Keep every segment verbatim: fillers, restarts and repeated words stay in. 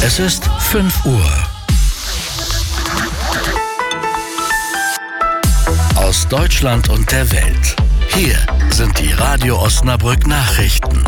Es ist fünf Uhr. Aus Deutschland und der Welt. Hier sind die Radio Osnabrück Nachrichten.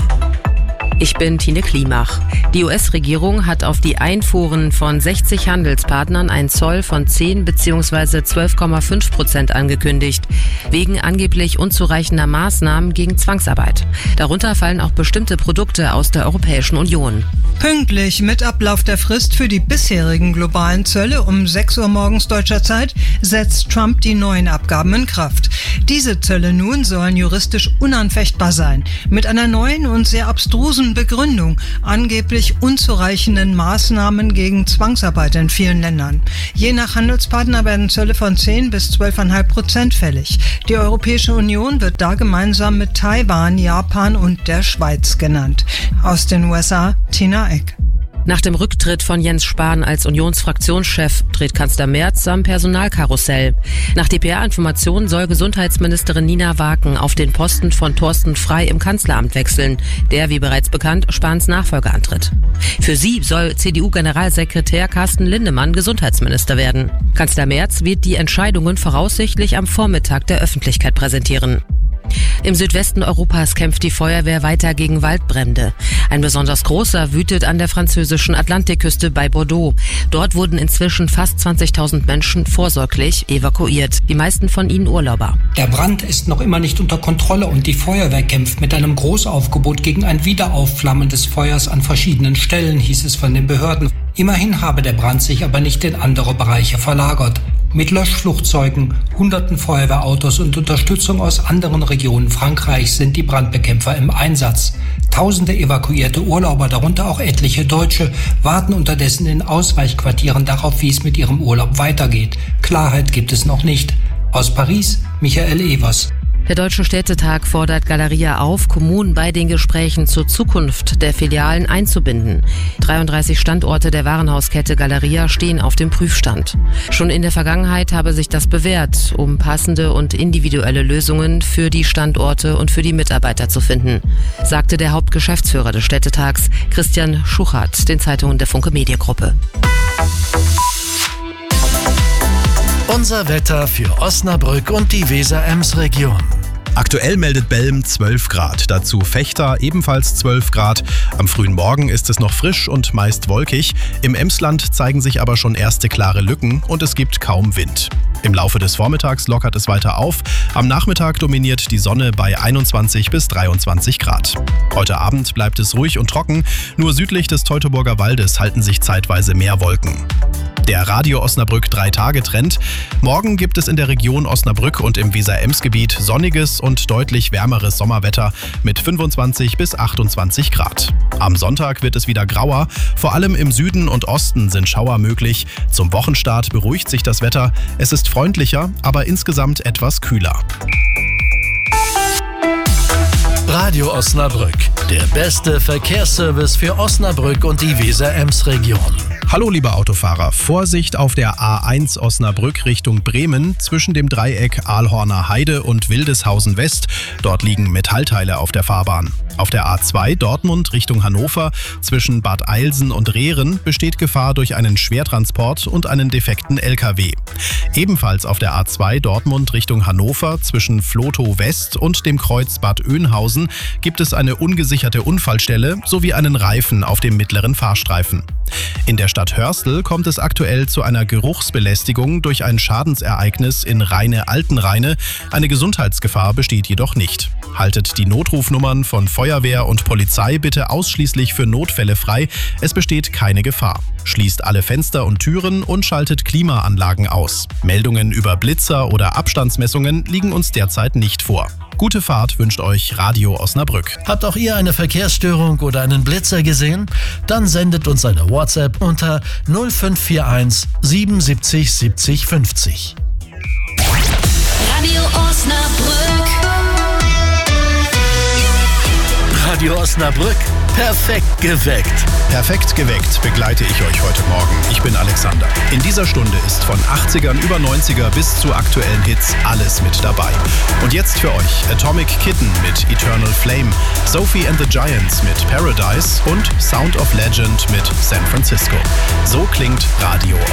Ich bin Tine Klimach. Die U S-Regierung hat auf die Einfuhren von sechzig Handelspartnern einen Zoll von zehn bzw. zwölf Komma fünf Prozent angekündigt, wegen angeblich unzureichender Maßnahmen gegen Zwangsarbeit. Darunter fallen auch bestimmte Produkte aus der Europäischen Union. Pünktlich mit Ablauf der Frist für die bisherigen globalen Zölle um sechs Uhr morgens deutscher Zeit setzt Trump die neuen Abgaben in Kraft. Diese Zölle nun sollen juristisch unanfechtbar sein, mit einer neuen und sehr abstrusen Begründung, angeblich unzureichenden Maßnahmen gegen Zwangsarbeit in vielen Ländern. Je nach Handelspartner werden Zölle von zehn bis zwölf Komma fünf Prozent fällig. Die Europäische Union wird da gemeinsam mit Taiwan, Japan und der Schweiz genannt. Aus den U S A, Tina Eck. Nach dem Rücktritt von Jens Spahn als Unionsfraktionschef dreht Kanzler Merz am Personalkarussell. Nach D P R-Informationen soll Gesundheitsministerin Nina Waken auf den Posten von Thorsten Frey im Kanzleramt wechseln, der, wie bereits bekannt, Spahns Nachfolger antritt. Für sie soll C D U-Generalsekretär Carsten Lindemann Gesundheitsminister werden. Kanzler Merz wird die Entscheidungen voraussichtlich am Vormittag der Öffentlichkeit präsentieren. Im Südwesten Europas kämpft die Feuerwehr weiter gegen Waldbrände. Ein besonders großer wütet an der französischen Atlantikküste bei Bordeaux. Dort wurden inzwischen fast zwanzigtausend Menschen vorsorglich evakuiert, die meisten von ihnen Urlauber. Der Brand ist noch immer nicht unter Kontrolle und die Feuerwehr kämpft mit einem Großaufgebot gegen ein Wiederaufflammen des Feuers an verschiedenen Stellen, hieß es von den Behörden. Immerhin habe der Brand sich aber nicht in andere Bereiche verlagert. Mit Löschflugzeugen, hunderten Feuerwehrautos und Unterstützung aus anderen Regionen Frankreichs sind die Brandbekämpfer im Einsatz. Tausende evakuierte Urlauber, darunter auch etliche Deutsche, warten unterdessen in Ausweichquartieren darauf, wie es mit ihrem Urlaub weitergeht. Klarheit gibt es noch nicht. Aus Paris, Michael Evers. Der Deutsche Städtetag fordert Galeria auf, Kommunen bei den Gesprächen zur Zukunft der Filialen einzubinden. dreiunddreißig Standorte der Warenhauskette Galeria stehen auf dem Prüfstand. Schon in der Vergangenheit habe sich das bewährt, um passende und individuelle Lösungen für die Standorte und für die Mitarbeiter zu finden, sagte der Hauptgeschäftsführer des Städtetags, Christian Schuchert, den Zeitungen der Funke Mediengruppe. Unser Wetter für Osnabrück und die Weser-Ems-Region. Aktuell meldet Belm zwölf Grad, dazu Vechta ebenfalls zwölf Grad. Am frühen Morgen ist es noch frisch und meist wolkig. Im Emsland zeigen sich aber schon erste klare Lücken und es gibt kaum Wind. Im Laufe des Vormittags lockert es weiter auf. Am Nachmittag dominiert die Sonne bei einundzwanzig bis dreiundzwanzig Grad. Heute Abend bleibt es ruhig und trocken. Nur südlich des Teutoburger Waldes halten sich zeitweise mehr Wolken. Der Radio Osnabrück drei Tage Trend. Morgen gibt es in der Region Osnabrück und im Weser-Ems-Gebiet sonniges und deutlich wärmeres Sommerwetter mit fünfundzwanzig bis achtundzwanzig Grad. Am Sonntag wird es wieder grauer. Vor allem im Süden und Osten sind Schauer möglich. Zum Wochenstart beruhigt sich das Wetter. Es ist freundlicher, aber insgesamt etwas kühler. Radio Osnabrück, der beste Verkehrsservice für Osnabrück und die Weser-Ems-Region. Hallo liebe Autofahrer, Vorsicht auf der A eins Osnabrück Richtung Bremen zwischen dem Dreieck Aalhorner Heide und Wildeshausen West. Dort liegen Metallteile auf der Fahrbahn. Auf der A zwei Dortmund Richtung Hannover zwischen Bad Eilsen und Rehren besteht Gefahr durch einen Schwertransport und einen defekten L K W. Ebenfalls auf der A zwei Dortmund Richtung Hannover zwischen Flotow West und dem Kreuz Bad Oeynhausen gibt es eine ungesicherte Unfallstelle sowie einen Reifen auf dem mittleren Fahrstreifen. In der Stadt Hörstel kommt es aktuell zu einer Geruchsbelästigung durch ein Schadensereignis in Rheine-Altenrheine. Eine Gesundheitsgefahr besteht jedoch nicht. Haltet die Notrufnummern von Feuerwehr und Polizei bitte ausschließlich für Notfälle frei. Es besteht keine Gefahr. Schließt alle Fenster und Türen und schaltet Klimaanlagen aus. Meldungen über Blitzer oder Abstandsmessungen liegen uns derzeit nicht vor. Gute Fahrt wünscht euch Radio Osnabrück. Habt auch ihr eine Verkehrsstörung oder einen Blitzer gesehen? Dann sendet uns eine WhatsApp unter null fünf vier eins siebenundsiebzig siebzig fünfzig. Radio Osnabrück. Radio Osnabrück Perfekt geweckt. Perfekt geweckt begleite ich euch heute Morgen. Ich bin Alexander. In dieser Stunde ist von achtzigern über neunziger bis zu aktuellen Hits alles mit dabei. Und jetzt für euch Atomic Kitten mit Eternal Flame, Sophie and the Giants mit Paradise und Sound of Legend mit San Francisco. So klingt Radio